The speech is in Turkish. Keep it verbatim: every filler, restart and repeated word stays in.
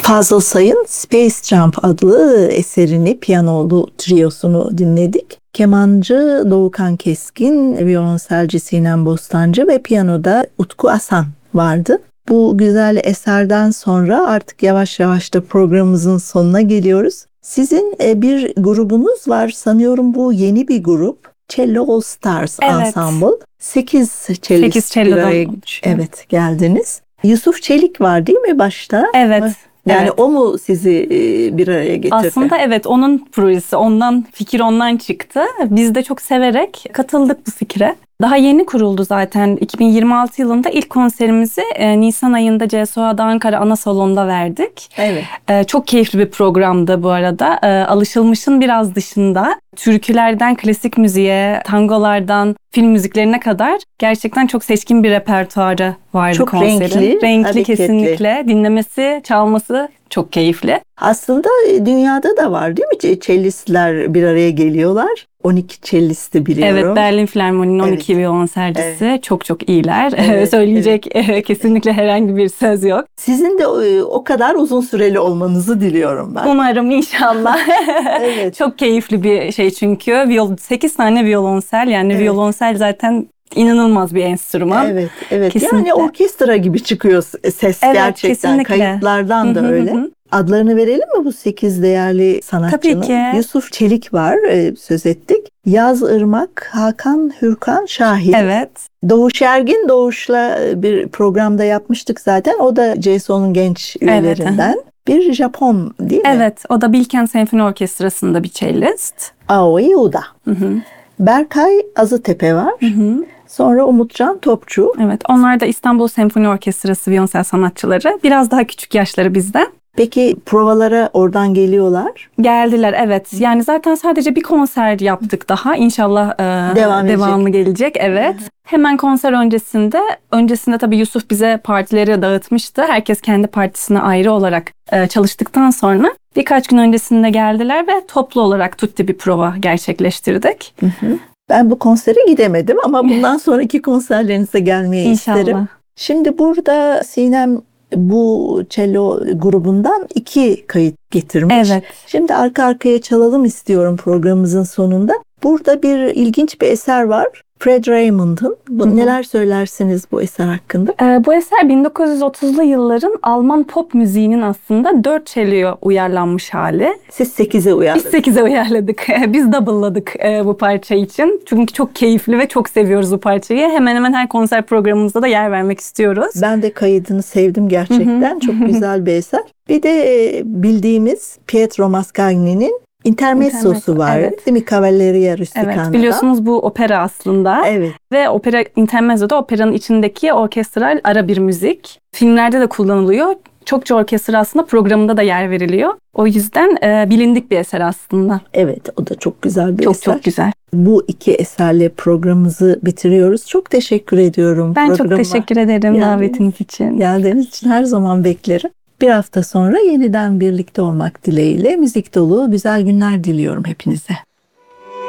Fazıl Say'ın Space Jump adlı eserini, piyanolu triyosunu dinledik. Kemancı Doğukan Keskin, violonselci Sinem Bostancı ve piyanoda Utku Asan vardı. Bu güzel eserden sonra artık yavaş yavaş da programımızın sonuna geliyoruz. Sizin bir grubunuz var sanıyorum, bu yeni bir grup. Cello All Stars Evet. Ensemble. sekiz cellist Sekiz cello'dan bir oluşuyor. evet, geldiniz. Yusuf Çelik var değil mi başta? Evet. Yani evet. o mu sizi bir araya getirdi? Aslında evet, onun projesi, ondan fikir ondan çıktı. Biz de çok severek katıldık bu fikre. Daha yeni kuruldu zaten. iki bin yirmi altı yılında ilk konserimizi e, Nisan ayında C S O A'da Ankara Ana Salon'da verdik. Evet. E, çok keyifli bir programdı bu arada. E, alışılmışın biraz dışında. Türkülerden klasik müziğe, tangolardan film müziklerine kadar gerçekten çok seçkin bir repertuarı vardı Çok konserin. renkli, Renkli hareketli. kesinlikle. Dinlemesi, çalması çok keyifli. Aslında dünyada da var değil mi? Cellistler bir araya geliyorlar. on iki cellisti biliyorum. Evet, Berlin Filarmoni'nin on iki Evet. violonselcisi evet. çok çok iyiler. Evet, Söyleyecek evet. kesinlikle herhangi bir söz yok. Sizin de o kadar uzun süreli olmanızı diliyorum ben. Umarım, inşallah. Evet. Çok keyifli bir şey çünkü. sekiz tane violonsel, yani Evet. violonsel zaten inanılmaz bir enstrüman. Evet, evet. Kesinlikle. Yani orkestra gibi çıkıyor ses Evet, gerçekten. kesinlikle. Kayıtlardan da Hı hı öyle. hı. Adlarını verelim mi bu sekiz değerli sanatçının? Tabii ki. Yusuf Çelik var, söz ettik. Yaz Irmak, Hakan Hürkan Şahin. Evet. Doğuş Ergin, Doğuş'la bir programda yapmıştık zaten. O da C S O'nun genç üyelerinden. Evet. Bir Japon değil mi? Evet, o da Bilkent Senfoni Orkestrası'nda bir cellist. Aoi Uda. Hı hı. Berkay Azıtepe var. Hı hı. Sonra Umutcan Topçu. Evet, onlar da İstanbul Senfoni Orkestrası violonsel sanatçıları. Biraz daha küçük yaşları bizden. Peki provalara oradan geliyorlar? Geldiler, evet. Yani zaten sadece bir konser yaptık daha. İnşallah e, Devam devamı gelecek. Evet. Hemen konser öncesinde, öncesinde tabii Yusuf bize partileri dağıtmıştı. Herkes kendi partisine ayrı olarak e, çalıştıktan sonra birkaç gün öncesinde geldiler ve toplu olarak tutti bir prova gerçekleştirdik. Hı hı. Ben bu konsere gidemedim ama bundan sonraki konserlerinize gelmeyi İnşallah. isterim. Şimdi burada Sinem bu cello grubundan iki kayıt getirmiş. Evet. Şimdi arka arkaya çalalım istiyorum programımızın sonunda. Burada bir ilginç bir eser var. Fred Raymond'ın. Bu, Hı hı. neler söylersiniz bu eser hakkında? Ee, bu eser bin dokuz yüz otuzlu yılların Alman pop müziğinin aslında dört cello'ya uyarlanmış hali. Siz sekize Biz uyarladınız. sekize uyarladık. Biz double'ladık e, bu parça için. Çünkü çok keyifli ve çok seviyoruz bu parçayı. Hemen hemen her konser programımızda da yer vermek istiyoruz. Ben de kaydını sevdim gerçekten. Hı hı. Çok güzel bir eser. Bir de e, bildiğimiz Pietro Mascagni'nin Intermezzo'su Intermezzo, var. evet. Değil mi? Cavalleria Rusticana. Evet, biliyorsunuz bu opera aslında. Evet. Ve opera, intermezzo'da operanın içindeki orkestral ara bir müzik. Filmlerde de kullanılıyor. Çokça orkestra aslında programında da yer veriliyor. O yüzden e, bilindik bir eser aslında. Evet, o da çok güzel bir Çok eser. çok güzel. Bu iki eserle programımızı bitiriyoruz. Çok teşekkür ediyorum. Ben programa çok teşekkür ederim geldiniz. davetiniz için. Geldiğiniz için her zaman beklerim. Bir hafta sonra yeniden birlikte olmak dileğiyle müzik dolu güzel günler diliyorum hepinize.